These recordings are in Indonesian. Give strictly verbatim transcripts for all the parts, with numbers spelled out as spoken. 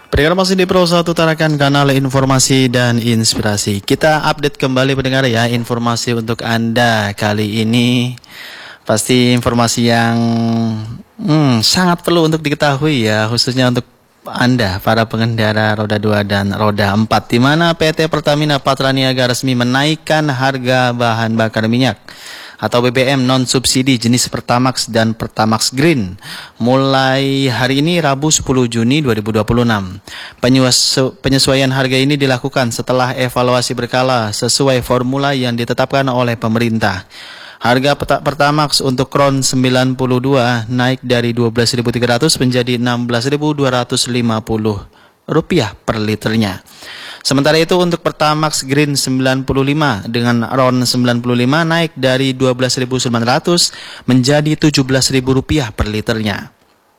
Pendengar masih di Pro satu Tarakan, kanal informasi dan inspirasi. Kita update kembali pendengar ya, informasi untuk Anda kali ini. Pasti informasi yang hmm, sangat perlu untuk diketahui ya, khususnya untuk Anda para pengendara roda dua dan roda empat, di mana P T Pertamina Patraniaga resmi menaikkan harga bahan bakar minyak atau B B M non-subsidi jenis Pertamax dan Pertamax Green mulai hari ini Rabu sepuluh Juni dua ribu dua puluh enam. Penyesuaian harga ini dilakukan setelah evaluasi berkala sesuai formula yang ditetapkan oleh pemerintah. Harga Pertamax untuk Crown sembilan puluh dua naik dari dua belas ribu tiga ratus menjadi enam belas ribu dua ratus lima puluh rupiah per liternya. Sementara itu untuk Pertamax Green sembilan puluh lima dengan RON sembilan puluh lima naik dari dua belas ribu sembilan ratus menjadi tujuh belas ribu rupiah per liternya.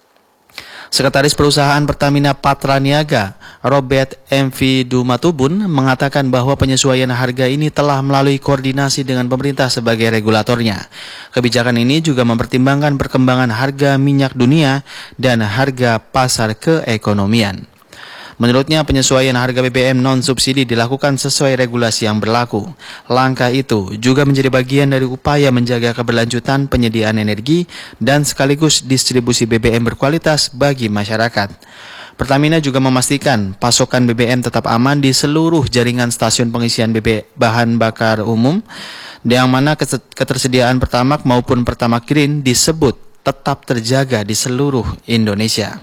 Sekretaris Perusahaan Pertamina Patraniaga, Robert M V Dumatubun, mengatakan bahwa penyesuaian harga ini telah melalui koordinasi dengan pemerintah sebagai regulatornya. Kebijakan ini juga mempertimbangkan perkembangan harga minyak dunia dan harga pasar keekonomian. Menurutnya, penyesuaian harga B B M non-subsidi dilakukan sesuai regulasi yang berlaku. Langkah itu juga menjadi bagian dari upaya menjaga keberlanjutan penyediaan energi dan sekaligus distribusi B B M berkualitas bagi masyarakat. Pertamina juga memastikan pasokan B B M tetap aman di seluruh jaringan stasiun pengisian B B bahan bakar umum, yang mana ketersediaan Pertamax maupun Pertamax Green disebut tetap terjaga di seluruh Indonesia.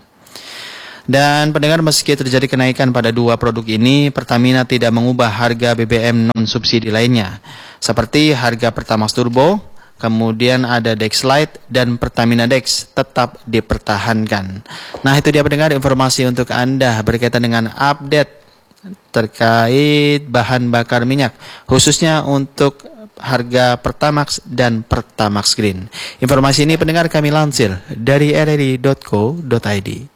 Dan pendengar, meski terjadi kenaikan pada dua produk ini, Pertamina tidak mengubah harga B B M non-subsidi lainnya, seperti harga Pertamax Turbo, kemudian ada Dex Lite, dan Pertamina Dex tetap dipertahankan. Nah, itu dia pendengar informasi untuk Anda berkaitan dengan update terkait bahan bakar minyak, khususnya untuk harga Pertamax dan Pertamax Green. Informasi ini pendengar kami lansir dari r r i dot co dot i d.